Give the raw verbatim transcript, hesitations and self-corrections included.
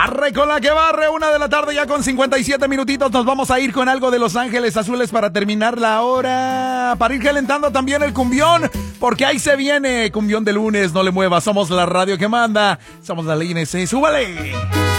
Arre con la que barre, una de la tarde ya con cincuenta y siete minutitos. Nos vamos a ir con algo de Los Ángeles Azules para terminar la hora. Para ir calentando también el cumbión, porque ahí se viene cumbión de lunes. No le muevas, somos la radio que manda. Somos la L I N C. ¡Súbale!